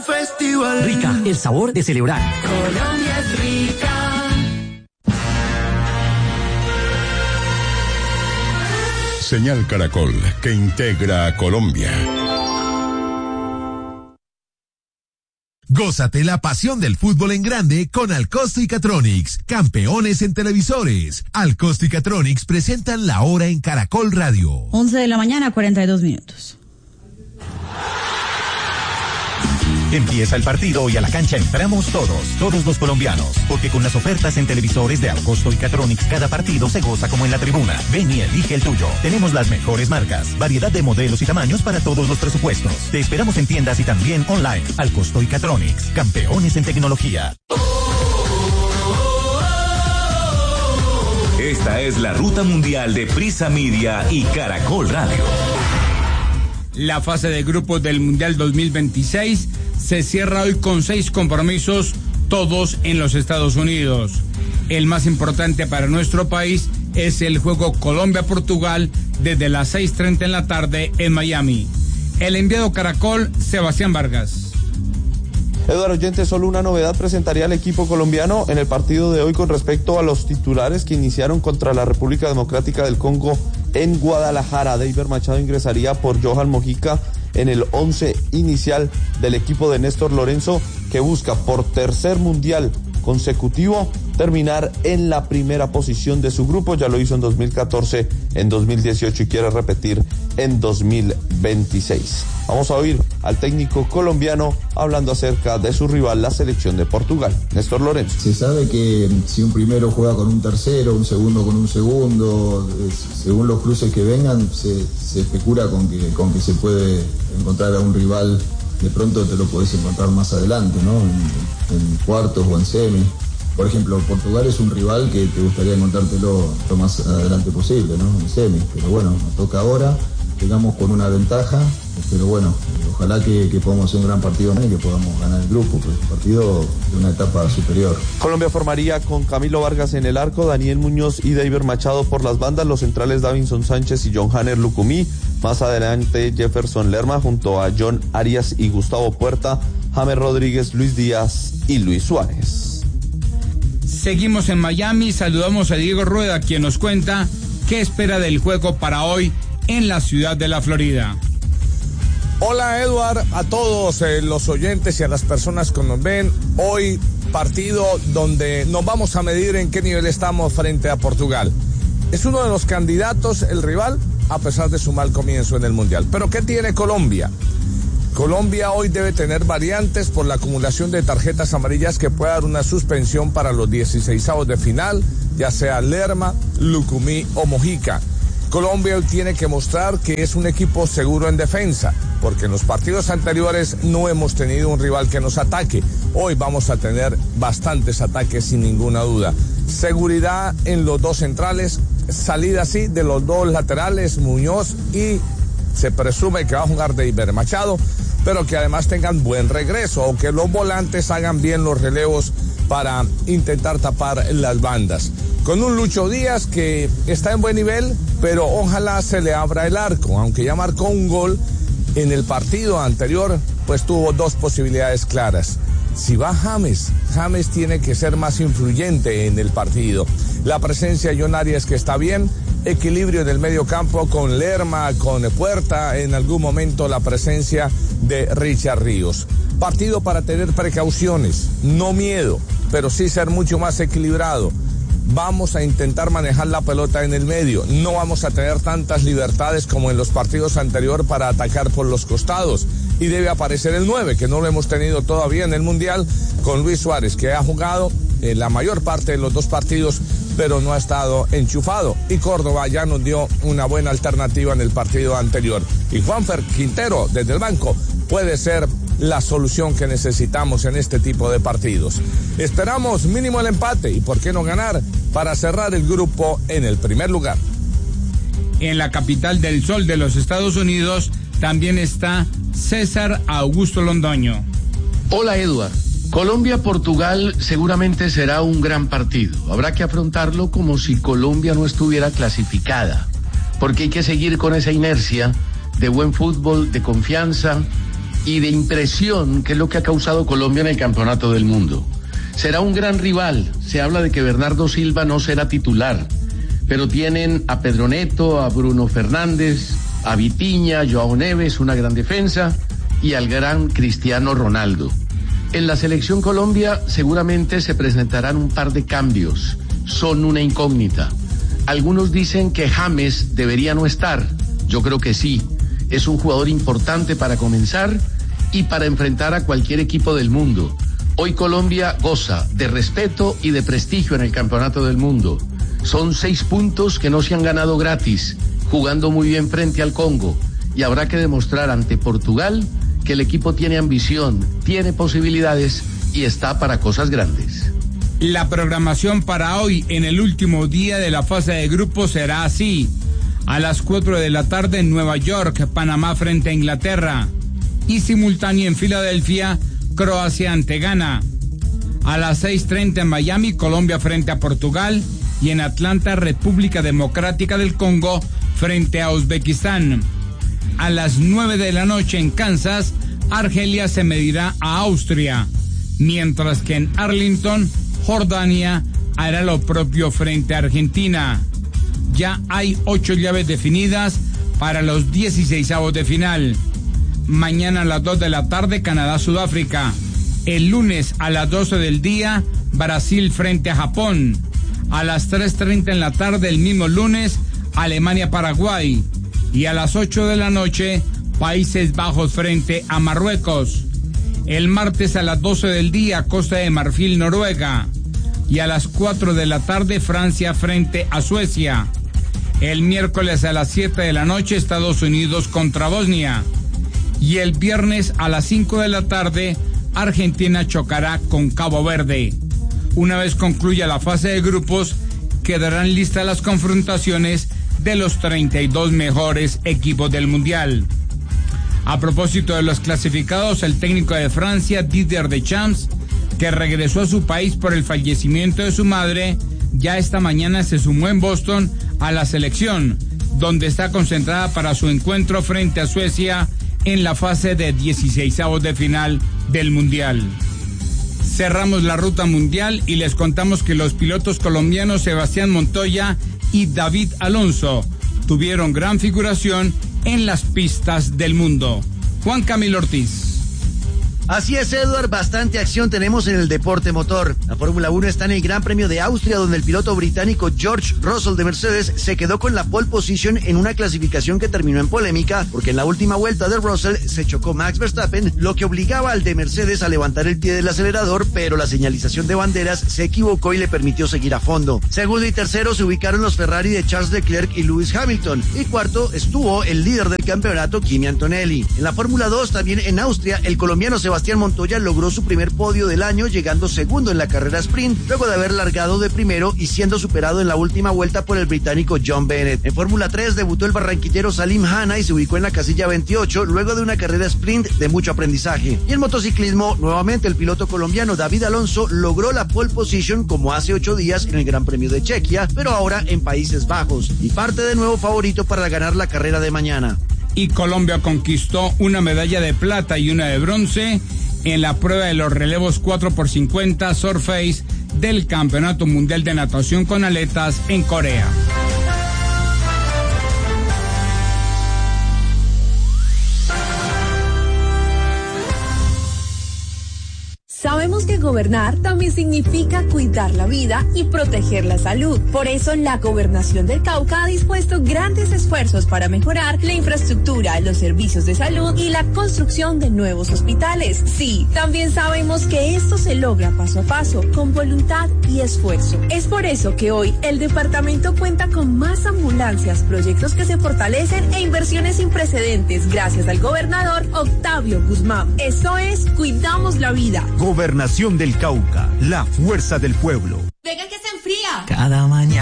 un festival. Rica, el sabor de celebrar. Colombia es rica. Señal Caracol, que integra a Colombia. Gózate la pasión del fútbol en grande con Alcosto y Catronics, campeones en televisores. Alcosto y Catronics presentan La Hora en Caracol Radio. 11 de la mañana, 42 minutos. Empieza el partido y a la cancha entramos todos los colombianos, porque con las ofertas en televisores de Alcosto y Catronics cada partido se goza como en la tribuna. Ven y elige el tuyo. Tenemos las mejores marcas, variedad de modelos y tamaños para todos los presupuestos. Te esperamos en tiendas y también online. Alcosto y Catronics, campeones en tecnología. Esta es la ruta mundial de Prisa Media y Caracol Radio. La fase de grupos del Mundial 2026 se cierra hoy con 6 compromisos, todos en los Estados Unidos. El más importante para nuestro país es el juego Colombia-Portugal desde las 6:30 en la tarde en Miami. El enviado Caracol, Sebastián Vargas. Eduardo Oyente, solo una novedad presentaría al equipo colombiano en el partido de hoy con respecto a los titulares que iniciaron contra la República Democrática del Congo en Guadalajara. Deiber Machado ingresaría por Johan Mojica en el 11 inicial del equipo de Néstor Lorenzo, que busca por tercer mundial consecutivo terminar en la primera posición de su grupo. Ya lo hizo en 2014, en 2018 y quiere repetir en 2026. Vamos a oír al técnico colombiano hablando acerca de su rival, la selección de Portugal, Néstor Lorenzo. Se sabe que si un primero juega con un tercero, un segundo con un segundo, según los cruces que vengan, se especula con que se puede encontrar a un rival. De pronto te lo podés encontrar más adelante, ¿no? En cuartos o en semis. Por ejemplo, Portugal es un rival que te gustaría encontrártelo lo más adelante posible, ¿no? En semis. Pero bueno, nos toca ahora, llegamos con una ventaja, pero bueno, ojalá que podamos hacer un gran partido y que podamos ganar el grupo, pues un partido de una etapa superior. Colombia formaría con Camilo Vargas en el arco, Daniel Muñoz y Deiber Machado por las bandas, los centrales Davinson Sánchez y John Hanner Lucumí, más adelante Jefferson Lerma junto a John Arias y Gustavo Puerta, James Rodríguez, Luis Díaz y Luis Suárez. Seguimos en Miami, saludamos a Diego Rueda, quien nos cuenta qué espera del juego para hoy en la ciudad de la Florida. Hola Eduard, a todos los oyentes y a las personas que nos ven. Hoy partido donde nos vamos a medir en qué nivel estamos frente a Portugal. Es uno de los candidatos, el rival, a pesar de su mal comienzo en el Mundial. Pero ¿qué tiene Colombia? Colombia hoy debe tener variantes por la acumulación de tarjetas amarillas que puede dar una suspensión para los 16avos de final, ya sea Lerma, Lucumí o Mojica. Colombia hoy tiene que mostrar que es un equipo seguro en defensa, porque en los partidos anteriores no hemos tenido un rival que nos ataque. Hoy vamos a tener bastantes ataques sin ninguna duda. Seguridad en los dos centrales, salida sí de los dos laterales, Muñoz, y se presume que va a jugar Deiber Machado, pero que además tengan buen regreso o que los volantes hagan bien los relevos para intentar tapar las bandas. Con un Lucho Díaz que está en buen nivel, pero ojalá se le abra el arco, aunque ya marcó un gol en el partido anterior, pues tuvo dos posibilidades claras. Si va James tiene que ser más influyente en el partido. La presencia de John Arias, que está bien, equilibrio en el medio campo con Lerma, con Puerta, en algún momento la presencia de Richard Ríos. Partido para tener precauciones, no miedo, pero sí ser mucho más equilibrado. Vamos a intentar manejar la pelota en el medio, no vamos a tener tantas libertades como en los partidos anteriores para atacar por los costados. Y debe aparecer el 9, que no lo hemos tenido todavía en el Mundial, con Luis Suárez, que ha jugado la mayor parte de los dos partidos, pero no ha estado enchufado. Y Córdoba ya nos dio una buena alternativa en el partido anterior. Y Juanfer Quintero, desde el banco, puede ser la solución que necesitamos en este tipo de partidos. Esperamos mínimo el empate y por qué no ganar para cerrar el grupo en el primer lugar. En la capital del sol de los Estados Unidos también está César Augusto Londoño. Hola Eduard. Colombia-Portugal seguramente será un gran partido. Habrá que afrontarlo como si Colombia no estuviera clasificada, porque hay que seguir con esa inercia de buen fútbol, de confianza, y de impresión, que es lo que ha causado Colombia en el Campeonato del Mundo. Será un gran rival. Se habla de que Bernardo Silva no será titular, pero tienen a Pedro Neto, a Bruno Fernández, a Vitinha, a Joao Neves, una gran defensa, y al gran Cristiano Ronaldo. En la selección Colombia seguramente se presentarán un par de cambios. Son una incógnita. Algunos dicen que James debería no estar. Yo creo que sí. Es un jugador importante para comenzar y para enfrentar a cualquier equipo del mundo. Hoy Colombia goza de respeto y de prestigio en el Campeonato del Mundo. Son 6 puntos que no se han ganado gratis, jugando muy bien frente al Congo. Y habrá que demostrar ante Portugal que el equipo tiene ambición, tiene posibilidades y está para cosas grandes. La programación para hoy, en el último día de la fase de grupos, será así. A las 4 de la tarde en Nueva York, Panamá frente a Inglaterra. Y simultáneo en Filadelfia, Croacia ante Ghana. A las 6:30 en Miami, Colombia frente a Portugal. Y en Atlanta, República Democrática del Congo frente a Uzbekistán. A las 9 de la noche en Kansas, Argelia se medirá a Austria, mientras que en Arlington, Jordania hará lo propio frente a Argentina. Ya hay 8 llaves definidas para los 16avos de final. Mañana a las 2 de la tarde, Canadá-Sudáfrica. El lunes a las 12 del día, Brasil frente a Japón. A las 3:30 en la tarde el mismo lunes, Alemania-Paraguay. Y a las 8 de la noche, Países Bajos frente a Marruecos. El martes a las 12 del día, Costa de Marfil, Noruega. Y a las 4 de la tarde, Francia frente a Suecia. El miércoles a las 7 de la noche, Estados Unidos contra Bosnia. Y el viernes a las 5 de la tarde, Argentina chocará con Cabo Verde. Una vez concluya la fase de grupos, quedarán listas las confrontaciones de los 32 mejores equipos del Mundial. A propósito de los clasificados, el técnico de Francia, Didier Deschamps, que regresó a su país por el fallecimiento de su madre, ya esta mañana se sumó en Boston a la selección, donde está concentrada para su encuentro frente a Suecia en la fase de 16avos de final del Mundial. Cerramos la ruta mundial y les contamos que los pilotos colombianos Sebastián Montoya y David Alonso tuvieron gran figuración en las pistas del mundo. Juan Camilo Ortiz. Así es, Edward, bastante acción tenemos en el deporte motor. La Fórmula 1 está en el Gran Premio de Austria, donde el piloto británico George Russell de Mercedes se quedó con la pole position en una clasificación que terminó en polémica, porque en la última vuelta de Russell se chocó Max Verstappen, lo que obligaba al de Mercedes a levantar el pie del acelerador, pero la señalización de banderas se equivocó y le permitió seguir a fondo. Segundo y tercero se ubicaron los Ferrari de Charles Leclerc y Lewis Hamilton, y cuarto estuvo el líder del campeonato, Kimi Antonelli. En la Fórmula 2, también en Austria, el colombiano Sebastián Montoya logró su primer podio del año, llegando segundo en la carrera sprint, luego de haber largado de primero y siendo superado en la última vuelta por el británico John Bennett. En Fórmula 3 debutó el barranquillero Salim Hanna y se ubicó en la casilla 28, luego de una carrera sprint de mucho aprendizaje. Y en motociclismo, nuevamente el piloto colombiano David Alonso logró la pole position como hace 8 días en el Gran Premio de Chequia, pero ahora en Países Bajos, y parte de nuevo favorito para ganar la carrera de mañana. Y Colombia conquistó una medalla de plata y una de bronce en la prueba de los relevos 4x50 Surface del Campeonato Mundial de Natación con Aletas en Corea. Sabemos que gobernar también significa cuidar la vida y proteger la salud. Por eso, la Gobernación del Cauca ha dispuesto grandes esfuerzos para mejorar la infraestructura, los servicios de salud y la construcción de nuevos hospitales. Sí, también sabemos que esto se logra paso a paso, con voluntad y esfuerzo. Es por eso que hoy el departamento cuenta con más ambulancias, proyectos que se fortalecen e inversiones sin precedentes gracias al gobernador Octavio Guzmán. Eso es, cuidamos la vida. Gobernación del Cauca, la fuerza del pueblo. Venga que se enfría. Cada mañana.